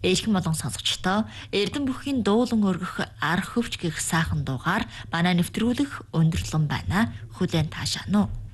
Эрхэм болон сонсогчдоо Эрдэнэ бүхийн дуулан өргөх арх хөвч гэх сайхан дуугаар манай нэвтрүүлэг өндөрлөн байна. Хүлээн таашаана уу.